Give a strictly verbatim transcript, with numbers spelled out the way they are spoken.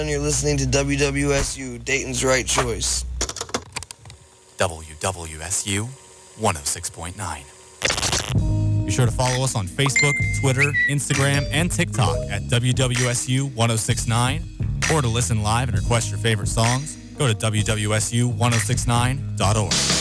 And you're listening to W W S U, Dayton's Right Choice. W W S U one oh six point nine. Be sure to follow us on Facebook, Twitter, Instagram, and TikTok at W W S U one oh six point nine. Or to listen live and request your favorite songs, go to W W S U ten sixty-nine dot org.